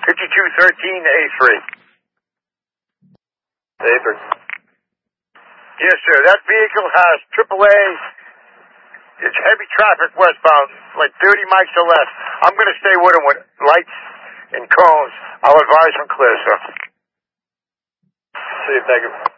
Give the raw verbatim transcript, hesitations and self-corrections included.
fifty-two thirteen A three. A three. Yes, sir. That vehicle has triple A. It's heavy traffic westbound, like thirty mics or less. I'm going to stay with him with lights and cones. I'll advise him clear, sir. See you, thank you.